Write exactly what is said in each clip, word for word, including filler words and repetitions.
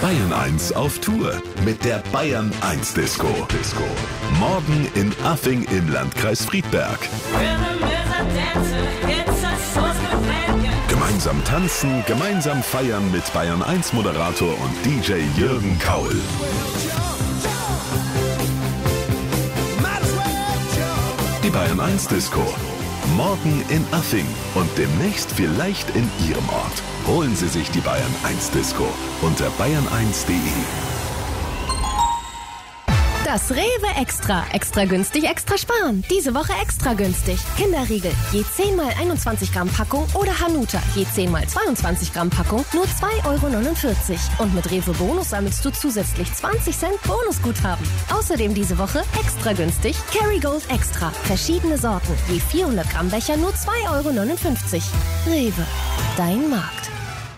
Bayern eins auf Tour mit der Bayern eins Disco. Disco. Morgen in Affing im Landkreis Friedberg. Gemeinsam tanzen, gemeinsam feiern mit Bayern eins Moderator und D J Jürgen Kaul. Die Bayern eins Disco. Morgen in Affing und demnächst vielleicht in Ihrem Ort. Holen Sie sich die Bayern eins Disco unter bayern eins punkt de. Das Rewe Extra. Extra günstig, extra sparen. Diese Woche extra günstig. Kinderriegel, je zehn mal einundzwanzig Gramm Packung oder Hanuta, je zehn mal zweiundzwanzig Gramm Packung, nur zwei Euro neunundvierzig. Und mit Rewe Bonus sammelst du zusätzlich zwanzig Cent Bonusguthaben. Außerdem diese Woche extra günstig Kerrygold Extra. Verschiedene Sorten, je vierhundert Gramm Becher, nur zwei Euro neunundfünfzig. Rewe, dein Markt.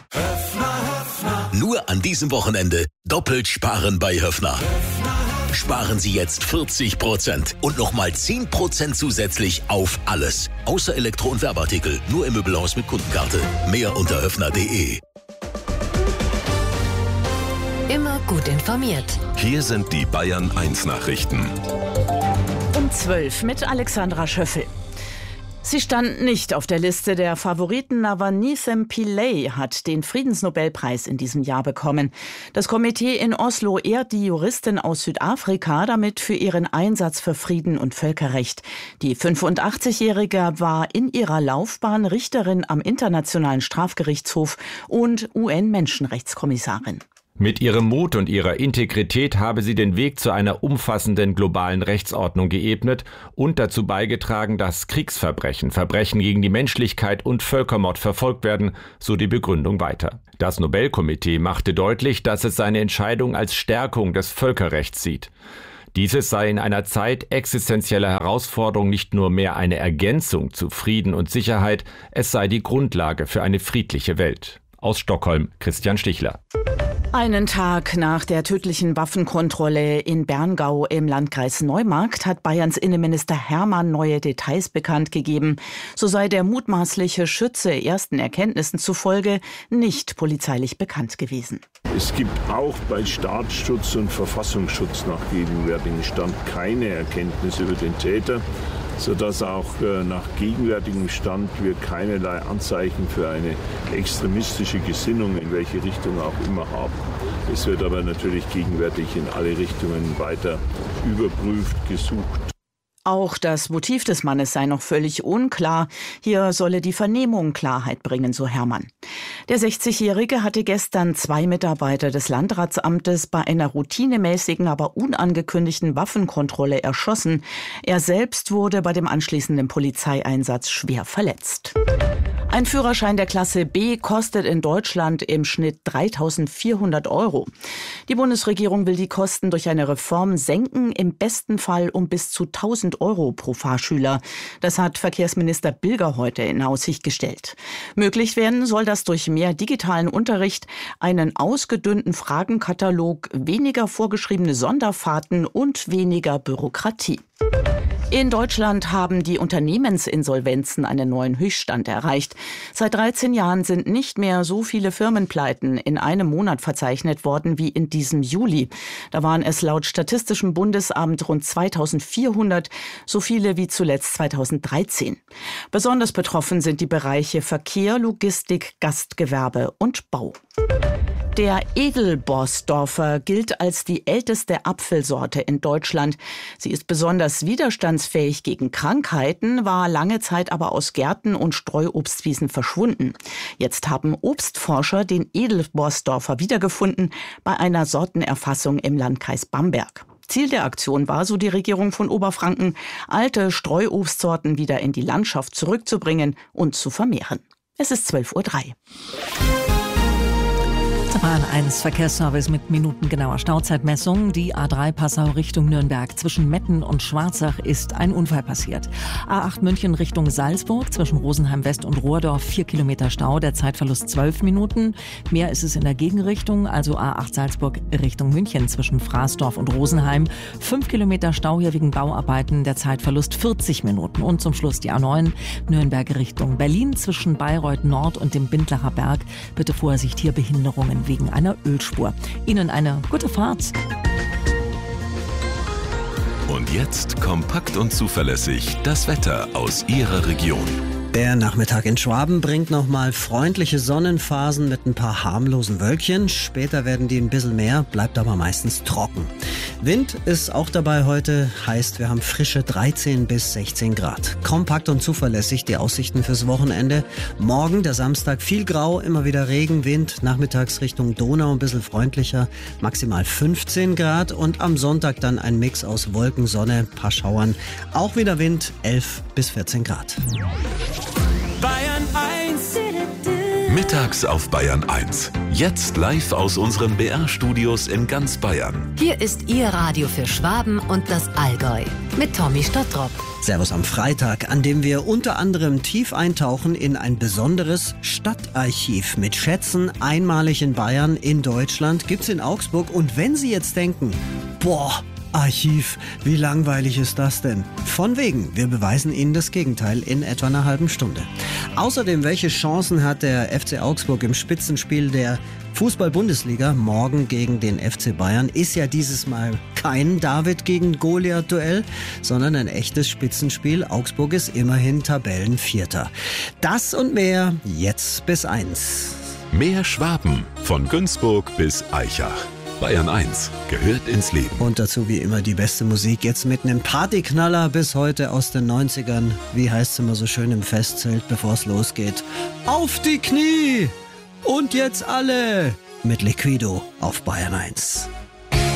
Nur an diesem Wochenende doppelt sparen bei Höffner. Sparen Sie jetzt vierzig Prozent und nochmal zehn Prozent zusätzlich auf alles. Außer Elektro- und Werbeartikel. Nur im Möbelhaus mit Kundenkarte. Mehr unter höffner punkt de. Immer gut informiert. Hier sind die Bayern eins Nachrichten. Um zwölf mit Alexandra Schöffel. Sie stand nicht auf der Liste der Favoriten, aber Nithem Pillay hat den Friedensnobelpreis in diesem Jahr bekommen. Das Komitee in Oslo ehrt die Juristin aus Südafrika damit für ihren Einsatz für Frieden und Völkerrecht. Die fünfundachtzigjährige war in ihrer Laufbahn Richterin am Internationalen Strafgerichtshof und U N-Menschenrechtskommissarin. Mit ihrem Mut und ihrer Integrität habe sie den Weg zu einer umfassenden globalen Rechtsordnung geebnet und dazu beigetragen, dass Kriegsverbrechen, Verbrechen gegen die Menschlichkeit und Völkermord verfolgt werden, so die Begründung weiter. Das Nobelkomitee machte deutlich, dass es seine Entscheidung als Stärkung des Völkerrechts sieht. Dieses sei in einer Zeit existenzieller Herausforderung nicht nur mehr eine Ergänzung zu Frieden und Sicherheit, es sei die Grundlage für eine friedliche Welt. Aus Stockholm, Christian Stichler. Einen Tag nach der tödlichen Waffenkontrolle in Berngau im Landkreis Neumarkt hat Bayerns Innenminister Hermann neue Details bekannt gegeben. So sei der mutmaßliche Schütze ersten Erkenntnissen zufolge nicht polizeilich bekannt gewesen. Es gibt auch bei Staatsschutz und Verfassungsschutz nach gegenwärtigem Stand keine Erkenntnisse über den Täter, sodass auch äh, nach gegenwärtigem Stand wir keinerlei Anzeichen für eine extremistische Gesinnung in welche Richtung auch immer haben. Es wird aber natürlich gegenwärtig in alle Richtungen weiter überprüft, gesucht. Auch das Motiv des Mannes sei noch völlig unklar. Hier solle die Vernehmung Klarheit bringen, so Hermann. Der sechzigjährige hatte gestern zwei Mitarbeiter des Landratsamtes bei einer routinemäßigen, aber unangekündigten Waffenkontrolle erschossen. Er selbst wurde bei dem anschließenden Polizeieinsatz schwer verletzt. Ein Führerschein der Klasse B kostet in Deutschland im Schnitt dreitausendvierhundert Euro. Die Bundesregierung will die Kosten durch eine Reform senken, im besten Fall um bis zu tausend Euro pro Fahrschüler. Das hat Verkehrsminister Bilger heute in Aussicht gestellt. Möglich werden soll das durch mehr digitalen Unterricht, einen ausgedünnten Fragenkatalog, weniger vorgeschriebene Sonderfahrten und weniger Bürokratie. In Deutschland haben die Unternehmensinsolvenzen einen neuen Höchststand erreicht. Seit dreizehn Jahren sind nicht mehr so viele Firmenpleiten in einem Monat verzeichnet worden wie in diesem Juli. Da waren es laut Statistischem Bundesamt rund zweitausendvierhundert, so viele wie zuletzt zweitausenddreizehn. Besonders betroffen sind die Bereiche Verkehr, Logistik, Gastgewerbe und Bau. Der Edelborsdorfer gilt als die älteste Apfelsorte in Deutschland. Sie ist besonders widerstandsfähig gegen Krankheiten, war lange Zeit aber aus Gärten und Streuobstwiesen verschwunden. Jetzt haben Obstforscher den Edelborsdorfer wiedergefunden bei einer Sortenerfassung im Landkreis Bamberg. Ziel der Aktion war, so die Regierung von Oberfranken, alte Streuobstsorten wieder in die Landschaft zurückzubringen und zu vermehren. Es ist zwölf Uhr drei. Bahn eins Verkehrsservice mit minutengenauer Stauzeitmessung. Die A drei Passau Richtung Nürnberg. Zwischen Metten und Schwarzach ist ein Unfall passiert. A acht München Richtung Salzburg. Zwischen Rosenheim West und Rohrdorf vier Kilometer Stau. Der Zeitverlust zwölf Minuten. Mehr ist es in der Gegenrichtung. Also A acht Salzburg Richtung München. Zwischen Fraßdorf und Rosenheim. fünf Kilometer Stau hier wegen Bauarbeiten. Der Zeitverlust vierzig Minuten. Und zum Schluss die A neun Nürnberg Richtung Berlin. Zwischen Bayreuth Nord und dem Bindlacher Berg. Bitte Vorsicht, hier Behinderungen wegen einer Ölspur. Ihnen eine gute Fahrt. Und jetzt kompakt und zuverlässig das Wetter aus Ihrer Region. Der Nachmittag in Schwaben bringt nochmal freundliche Sonnenphasen mit ein paar harmlosen Wölkchen. Später werden die ein bisschen mehr, bleibt aber meistens trocken. Wind ist auch dabei heute, heißt wir haben frische dreizehn bis sechzehn Grad. Kompakt und zuverlässig die Aussichten fürs Wochenende. Morgen, der Samstag, viel Grau, immer wieder Regen, Wind, nachmittags Richtung Donau ein bisschen freundlicher, maximal fünfzehn Grad. Und am Sonntag dann ein Mix aus Wolken, Sonne, paar Schauern, auch wieder Wind, elf bis vierzehn Grad. Bayern eins. Mittags auf Bayern eins. Jetzt live aus unseren B R-Studios in ganz Bayern. Hier ist Ihr Radio für Schwaben und das Allgäu mit Tommy Stottrop. Servus am Freitag, an dem wir unter anderem tief eintauchen in ein besonderes Stadtarchiv mit Schätzen, einmalig in Bayern, in Deutschland, gibt's in Augsburg. Und wenn Sie jetzt denken, boah, Archiv, wie langweilig ist das denn? Von wegen, wir beweisen Ihnen das Gegenteil in etwa einer halben Stunde. Außerdem, welche Chancen hat der F C Augsburg im Spitzenspiel der Fußball-Bundesliga morgen gegen den F C Bayern? Ist ja dieses Mal kein David gegen Goliath-Duell, sondern ein echtes Spitzenspiel. Augsburg ist immerhin Tabellenvierter. Das und mehr jetzt bis eins. Mehr Schwaben von Günzburg bis Aichach. Bayern eins gehört ins Leben. Und dazu wie immer die beste Musik, jetzt mit einem Partyknaller bis heute aus den neunzigern. Wie heißt es immer so schön im Festzelt, bevor es losgeht? Auf die Knie! Und jetzt alle mit Liquido auf Bayern eins.